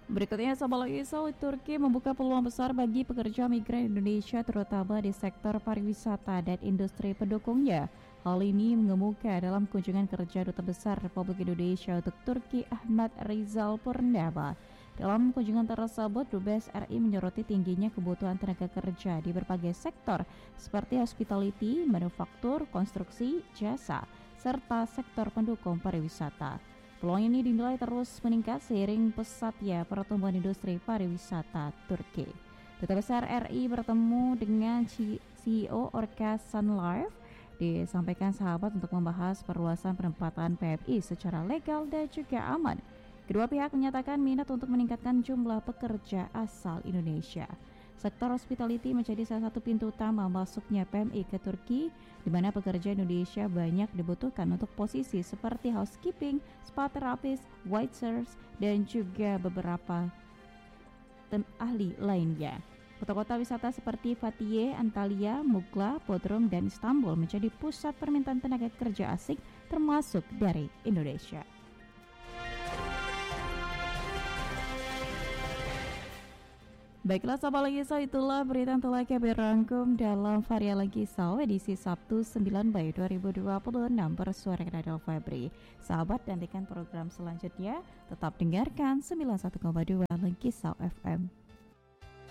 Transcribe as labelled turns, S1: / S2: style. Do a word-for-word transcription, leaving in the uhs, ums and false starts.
S1: Berikutnya, sahabat Isau, Turki membuka peluang besar bagi pekerja migran Indonesia terutama di sektor pariwisata dan industri pendukungnya. Hal ini mengemuka dalam kunjungan kerja Duta Besar Republik Indonesia untuk Turki Ahmad Rizal Purnama. Dalam kunjungan tersebut, Dubes R I menyoroti tingginya kebutuhan tenaga kerja di berbagai sektor seperti hospitality, manufaktur, konstruksi, jasa, serta sektor pendukung pariwisata. Peluang ini dinilai terus meningkat seiring pesatnya pertumbuhan industri pariwisata Turki. Duta Besar R I bertemu dengan C E O Orca Sun Life, disampaikan sahabat untuk membahas perluasan penempatan P M I secara legal dan juga aman. Kedua pihak menyatakan minat untuk meningkatkan jumlah pekerja asal Indonesia. Sektor hospitality menjadi salah satu pintu utama masuknya P M I ke Turki, di mana pekerja Indonesia banyak dibutuhkan untuk posisi seperti housekeeping, spa therapist, waiters, dan juga beberapa tem ahli lainnya. Kota-kota wisata seperti Fethiye, Antalya, Muğla, Bodrum, dan Istanbul menjadi pusat permintaan tenaga kerja asing termasuk dari Indonesia. Baiklah sahabat Kisau, itulah berita yang telah kami rangkum dalam Varian Kisau edisi Sabtu sembilan Mei dua ribu dua puluh enam bersuara Radio Febri. Sahabat, nantikan program selanjutnya, tetap dengarkan sembilan puluh satu koma dua Kisau F M.